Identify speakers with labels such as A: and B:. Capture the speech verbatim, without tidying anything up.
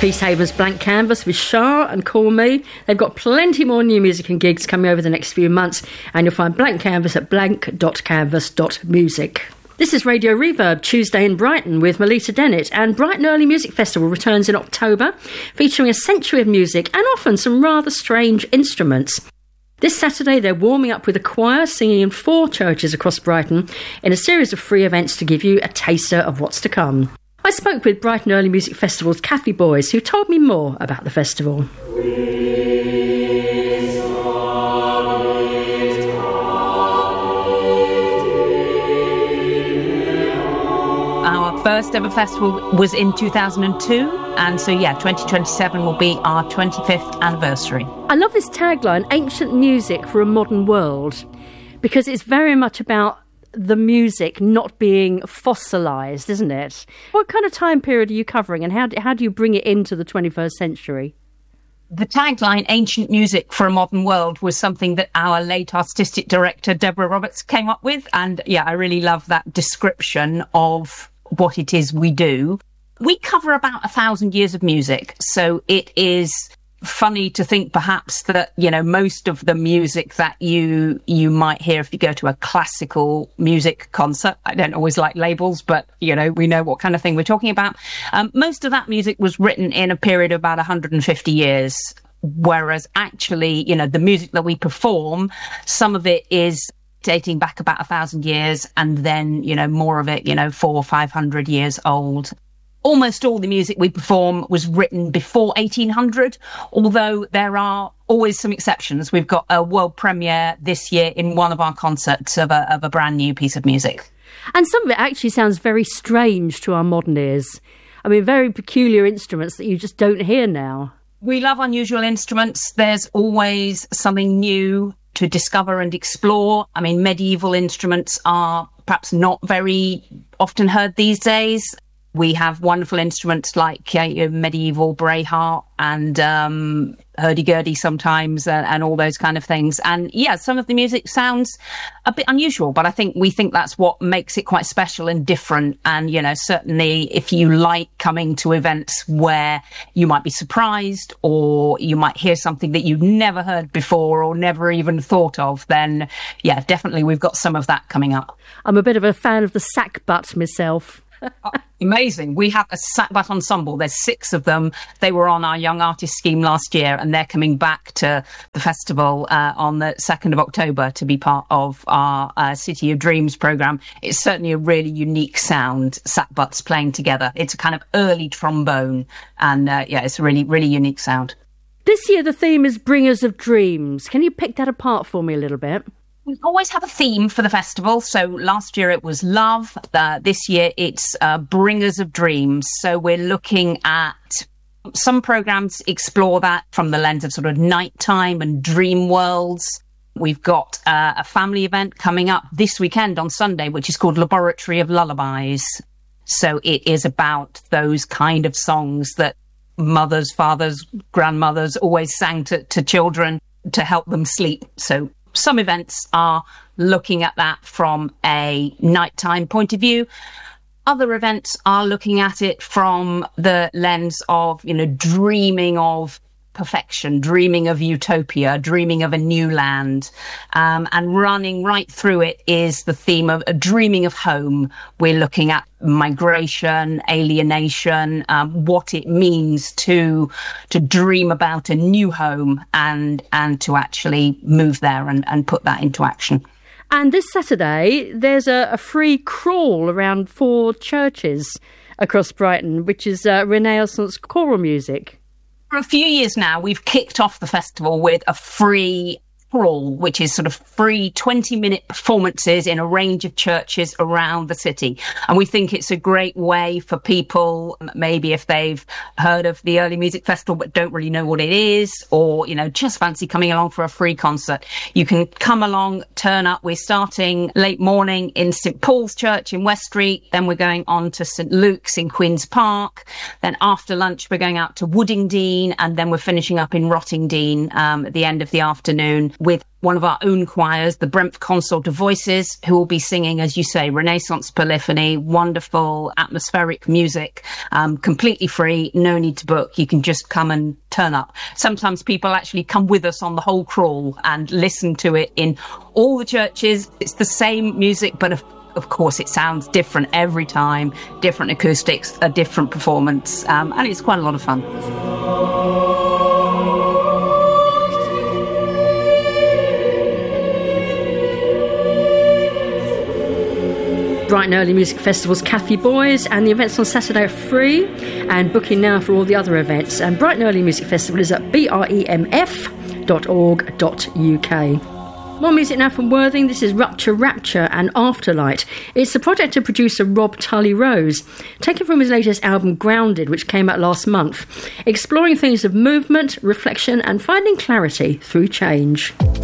A: Peacehaven's Blank Canvas with Shah and Call Me. They've got plenty more new music and gigs coming over the next few months, and you'll find Blank Canvas at blank dot canvas dot music. This is Radio Reverb, Tuesday in Brighton with Melita Dennett, and Brighton Early Music Festival returns in October, featuring a century of music and often some rather strange instruments. This Saturday they're warming up with a choir singing in four churches across Brighton in a series of free events to give you a taster of what's to come. I spoke with Brighton Early Music Festival's Kathy Boys, who told me more about the festival.
B: First ever festival was in two thousand two, and so yeah, twenty twenty-seven will be our twenty-fifth anniversary.
A: I love this tagline, ancient music for a modern world, because it's very much about the music not being fossilised, isn't it? What kind of time period are you covering, and how do, how do you bring it into the twenty-first century?
B: The tagline, ancient music for a modern world, was something that our late artistic director, Deborah Roberts, came up with, and yeah, I really love that description of what it is we do. We cover about a thousand years of music, so it is funny to think perhaps that, you know, most of the music that you you might hear if you go to a classical music concert, I don't always like labels, but, you know, we know what kind of thing we're talking about. Um, most of that music was written in a period of about one hundred fifty years, whereas actually, you know, the music that we perform, some of it is dating back about a thousand years, and then, you know, more of it, you know, four or five hundred years old. Almost all the music we perform was written before eighteen hundred, although there are always some exceptions. We've got a world premiere this year in one of our concerts of a, of a brand new piece of music.
A: And some of it actually sounds very strange to our modern ears. I mean, very peculiar instruments that you just don't hear now.
B: We love unusual instruments. There's always something new to discover and explore. I mean, medieval instruments are perhaps not very often heard these days. We have wonderful instruments like uh, medieval Brayhart and um, hurdy-gurdy sometimes, uh, and all those kind of things. And yeah, some of the music sounds a bit unusual, but I think we think that's what makes it quite special and different. And, you know, certainly if you like coming to events where you might be surprised, or you might hear something that you've never heard before or never even thought of, then yeah, definitely we've got some of that coming up.
A: I'm a bit of a fan of the sackbut myself.
B: Oh, amazing. We have a sackbut ensemble. There's six of them. They were on our Young Artist Scheme last year, and they're coming back to the festival uh, on the second of October to be part of our uh, City of Dreams programme. It's certainly a really unique sound, sackbuts playing together. It's a kind of early trombone, and uh, yeah, it's a really, really unique sound.
A: This year the theme is Bringers of Dreams. Can you pick that apart for me a little bit?
B: We always have a theme for the festival. So last year it was love. Uh, this year it's uh, Bringers of Dreams. So we're looking at some programmes explore that from the lens of sort of nighttime and dream worlds. We've got uh, a family event coming up this weekend on Sunday, which is called Laboratory of Lullabies. So it is about those kind of songs that mothers, fathers, grandmothers always sang to, to children to help them sleep. So some events are looking at that from a nighttime point of view. Other events are looking at it from the lens of, you know, dreaming of perfection, dreaming of utopia, dreaming of a new land. Um, and running right through it is the theme of uh, dreaming of home. We're looking at migration, alienation, um, what it means to to dream about a new home and and to actually move there and, and put that into action.
A: And this Saturday, there's a, a free crawl around four churches across Brighton, which is uh, Renaissance choral music.
B: For a few years now, we've kicked off the festival with a free crawl, which is sort of free twenty-minute performances in a range of churches around the city. And we think it's a great way for people, maybe if they've heard of the Early Music Festival but don't really know what it is, or, you know, just fancy coming along for a free concert. You can come along, turn up. We're starting late morning in St Paul's Church in West Street. Then we're going on to St Luke's in Queen's Park. Then after lunch, we're going out to Woodingdean, and then we're finishing up in Rottingdean um, at the end of the afternoon with one of our own choirs, the Brentford Consort of Voices, who will be singing, as you say, Renaissance polyphony, wonderful atmospheric music, um, completely free, no need to book. You can just come and turn up. Sometimes people actually come with us on the whole crawl and listen to it in all the churches. It's the same music, but of Of course, it sounds different every time, different acoustics, a different performance, um, and it's quite a lot of fun.
A: Brighton Early Music Festival's Cathy Boys, and the events on Saturday are free, and booking now for all the other events. And Brighton Early Music Festival is at bremf dot org dot U K. More music now from Worthing. This is Rupture Rapture and Afterlight. It's the project of producer Rob Tully-Rose, taken from his latest album Grounded, which came out last month, exploring themes of movement, reflection and finding clarity through change.